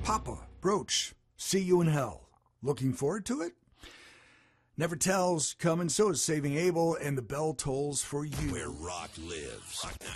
Papa, Broach, see you in hell. Looking forward to it? Never Tells coming, so is Saving Abel, and the bell tolls for you. Where rock lives. Rock